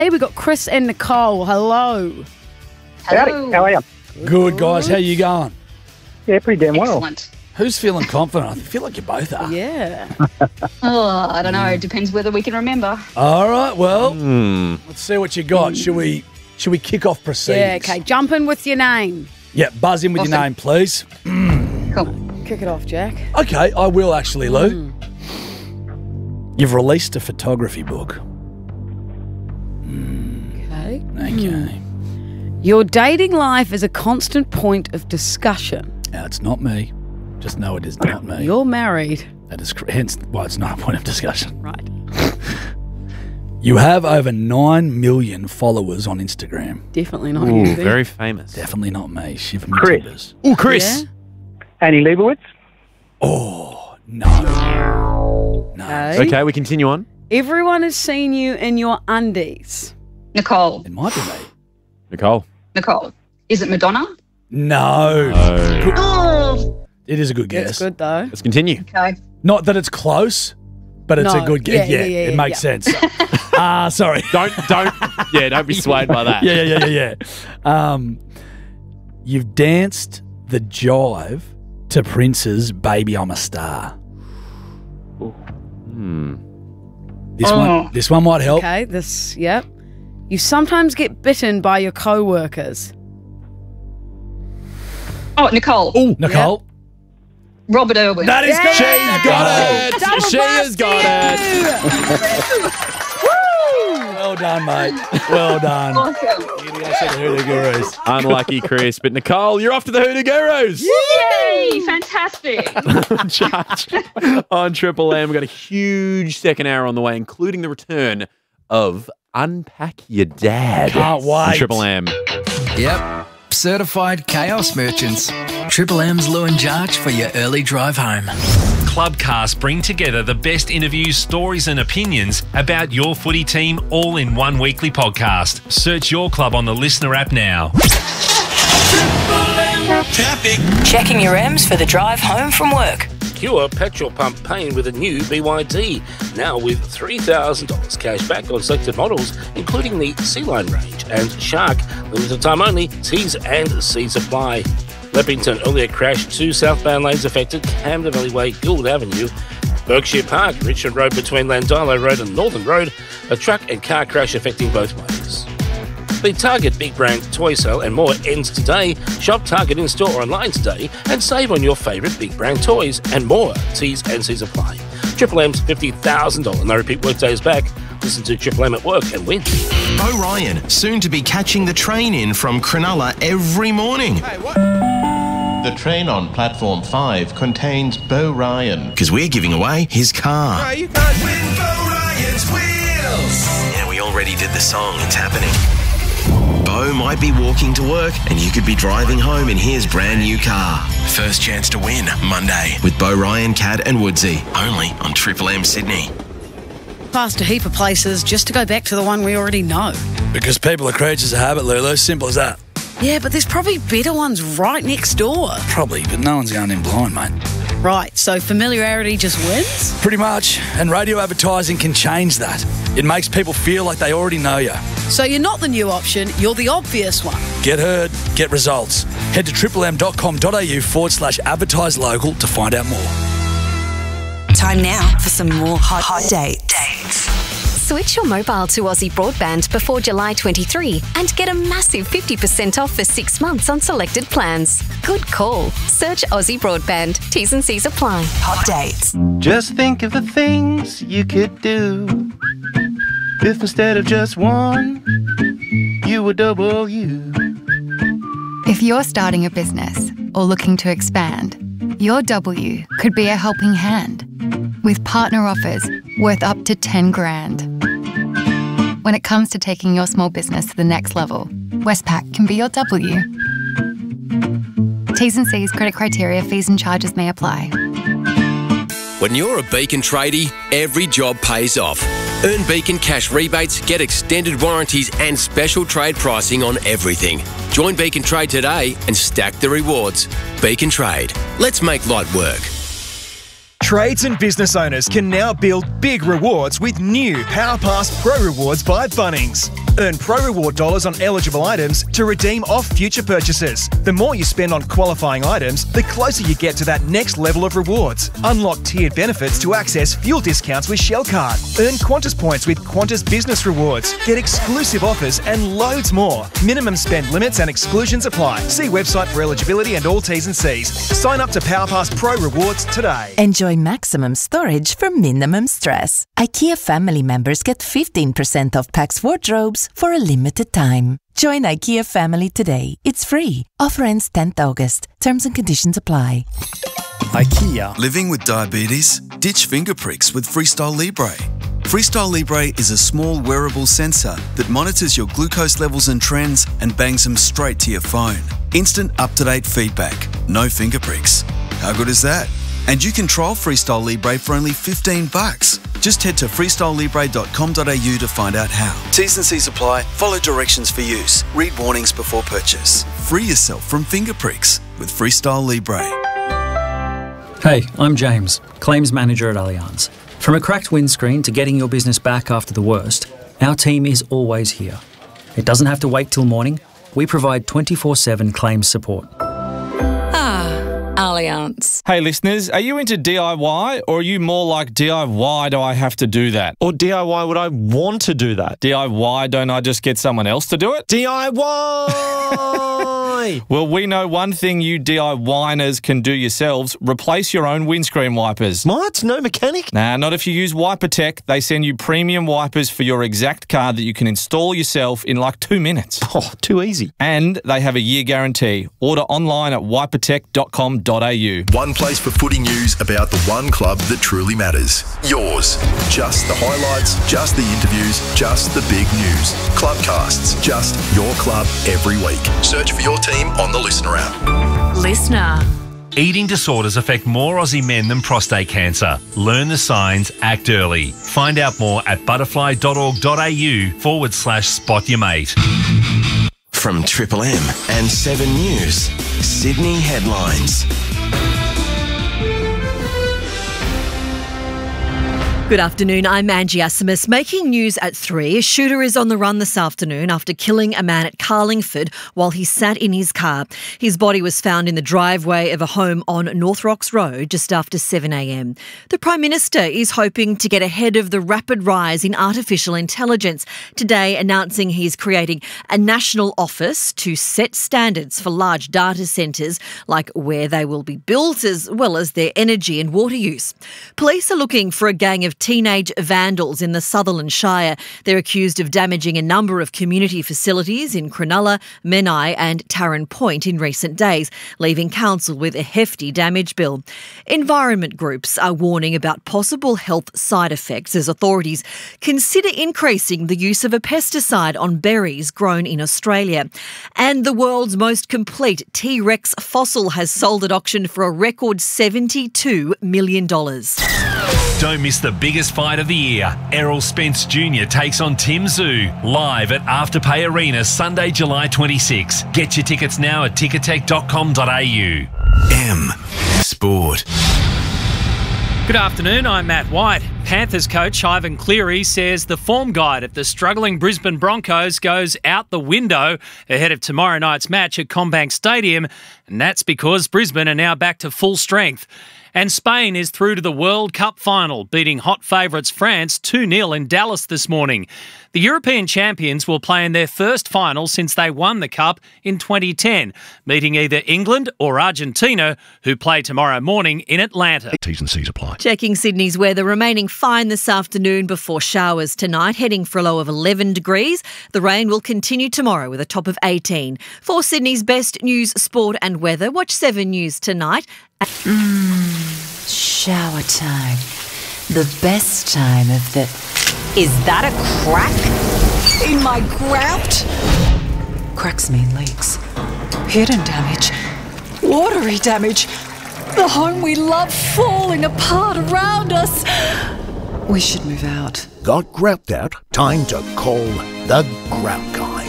Hey, we got Chris and Nicole. Hello. Howdy, how are you? Good, guys. How you going? Yeah, pretty damn well. Excellent. Who's feeling confident? I feel like you both are. Yeah. Oh, I don't know. It depends whether we can remember. All right, well, let's see what you got. Should we kick off proceedings? Yeah, okay. Jump in with your name. Yeah, buzz in with your name, please. Cool. Kick it off, Jack. Okay, I will actually, Lou. You've released a photography book. Okay. Okay. Your dating life is a constant point of discussion. Now, it's not me. Just know it is not me. You're married. That is hence why it's not a point of discussion. Right. You have over 9 million followers on Instagram. Definitely not Ooh, you. very famous. Definitely not me. Shiver me Chris. timbers. Ooh, Chris. Annie Leibovitz? Oh, no. No. Okay, we continue on. Everyone has seen you in your undies. Nicole. It might be me. Nicole. Nicole. Is it Madonna? No. Oh. Oh. It is a good guess. That's good, though. Let's continue. Okay. Not that it's close, but it's a No. good guess. Yeah, It makes sense. Sorry. Don't be swayed by that. Yeah. You've danced the jive to Prince's Baby I'm a Star. This one might help. Okay, yep. You sometimes get bitten by your co-workers. Oh, Nicole. Oh, Nicole. Robert Irwin. That is correct. She's got it. Double She has got it. Well done, mate. Well done. Awesome. You're going to the Hoodoo Gurus. Unlucky, Chris. But Nicole, you're off to the Hoodoo Gurus. Yay! Fantastic. Charge on Triple M. We've got a huge second hour on the way, including the return of Unpack Your Dad. Can't wait. on Triple M. Yep. Certified chaos merchants. Triple M's Lou and Jarch for your early drive home. Clubcast bring together the best interviews, stories and opinions about your footy team all in one weekly podcast. Search your club on the Listener app now. Traffic. Checking your M's for the drive home from work. Cure petrol pump pain with a new BYD. Now with $3,000 cash back on selected models, including the Sea-Line range and Shark. Limited time only. T's and C's apply. Leppington earlier crashed. 2 southbound lanes affected. Camden Valley Way, Gould Avenue. Berkshire Park, Richmond Road between Landilo Road and Northern Road. A truck and car crash affecting both ways. The Target Big Brand Toy Sale and more ends today. Shop Target in-store or online today and save on your favourite Big Brand toys and more. T's and C's apply. Triple M's $50,000 no repeat workday is back. Listen to Triple M at work and win. Bo Ryan, soon to be catching the train in from Cronulla every morning. The train on platform 5 contains Bo Ryan. Because we're giving away his car. No, you can't win Bo Ryan's wheels. Yeah, we already did the song. It's happening. Bo might be walking to work and you could be driving home in his brand new car. First chance to win, Monday, with Bo Ryan, Cad and Woodsy. Only on Triple M Sydney. Past a heap of places just to go back to the one we already know. Because people are creatures of habit, Lulu. Simple as that. Yeah, but there's probably better ones right next door. Probably, but no one's going in blind, mate. Right, so familiarity just wins? Pretty much. And radio advertising can change that. It makes people feel like they already know you. So you're not the new option, you're the obvious one. Get heard, get results. Head to triplem.com.au/advertise local to find out more. Time now for some more hot dates. Switch your mobile to Aussie Broadband before July 23 and get a massive 50% off for 6 months on selected plans. Good call. Search Aussie Broadband. T's and C's apply. Hot dates. Just think of the things you could do if instead of just one, you were double you. If you're starting a business or looking to expand, your W could be a helping hand with partner offers worth up to 10 grand. When it comes to taking your small business to the next level, Westpac can be your W. T's and C's, credit criteria, fees and charges may apply. When you're a Beacon tradie, every job pays off. Earn Beacon cash rebates, get extended warranties and special trade pricing on everything. Join Beacon Trade today and stack the rewards. Beacon Trade. Let's make light work. Trades and business owners can now build big rewards with new PowerPass Pro Rewards by Bunnings. Earn Pro Reward dollars on eligible items to redeem off future purchases. The more you spend on qualifying items, the closer you get to that next level of rewards. Unlock tiered benefits to access fuel discounts with Shell Card. Earn Qantas points with Qantas Business Rewards. Get exclusive offers and loads more. Minimum spend limits and exclusions apply. See website for eligibility and all T's and C's. Sign up to PowerPass Pro Rewards today. Enjoy maximum storage for minimum stress. IKEA family members get 15% off Pax wardrobes for a limited time. Join IKEA family today. It's free. Offer ends 10th August. Terms and conditions apply. IKEA. Living with diabetes? Ditch finger pricks with Freestyle Libre. Freestyle Libre is a small wearable sensor that monitors your glucose levels and trends and bangs them straight to your phone. Instant up-to-date feedback. No finger pricks. How good is that? And you can trial Freestyle Libre for only $15. Just head to freestylelibre.com.au to find out how. T's and C's apply. Follow directions for use. Read warnings before purchase. Free yourself from finger pricks with Freestyle Libre. Hey, I'm James, Claims Manager at Allianz. From a cracked windscreen to getting your business back after the worst, our team is always here. It doesn't have to wait till morning. We provide 24/7 claims support. Allianz. Hey listeners, are you into DIY or are you more like DIY do I have to do that? Or DIY would I want to do that? DIY don't I just get someone else to do it? DIY! Well, we know one thing you DIYers can do yourselves. Replace your own windscreen wipers. What? No mechanic? Nah, not if you use WiperTech. They send you premium wipers for your exact car that you can install yourself in like 2 minutes. Oh, too easy. And they have a year guarantee. Order online at wipertech.com.au. One place for footy news about the one club that truly matters. Yours. Just the highlights, just the interviews, just the big news. Clubcasts, just your club every week. Search for your team on the Listener app. Listener. Eating disorders affect more Aussie men than prostate cancer. Learn the signs, act early. Find out more at butterfly.org.au/spot your mate. From Triple M and 7 News, Sydney headlines. Good afternoon, I'm Angie Asimus. Making news at 3. A shooter is on the run this afternoon after killing a man at Carlingford while he sat in his car. His body was found in the driveway of a home on North Rocks Road just after 7 a.m. The Prime Minister is hoping to get ahead of the rapid rise in artificial intelligence, today announcing he's creating a national office to set standards for large data centres, like where they will be built as well as their energy and water use. Police are looking for a gang of teenage vandals in the Sutherland Shire. They're accused of damaging a number of community facilities in Cronulla, Menai and Tarrant Point in recent days, leaving council with a hefty damage bill. Environment groups are warning about possible health side effects as authorities consider increasing the use of a pesticide on berries grown in Australia. And the world's most complete T-Rex fossil has sold at auction for a record $72 million. Don't miss the biggest fight of the year. Errol Spence Jr. takes on Tim Tszyu live at Afterpay Arena Sunday, July 26. Get your tickets now at ticketek.com.au. M Sport. Good afternoon, I'm Matt White. Panthers coach Ivan Cleary says the form guide of the struggling Brisbane Broncos goes out the window ahead of tomorrow night's match at CommBank Stadium, and that's because Brisbane are now back to full strength. And Spain is through to the World Cup final, beating hot favourites France 2-0 in Dallas this morning. The European champions will play in their first final since they won the Cup in 2010, meeting either England or Argentina, who play tomorrow morning in Atlanta. T's and C's apply. Checking Sydney's weather, remaining fine this afternoon before showers tonight, heading for a low of 11 degrees. The rain will continue tomorrow with a top of 18. For Sydney's best news, sport and weather, watch 7 News tonight. Shower time. The best time of the... Is that a crack in my grout? Cracks mean leaks. Hidden damage. Watery damage. The home we love falling apart around us. We should move out. Got grout out? Time to call the Grout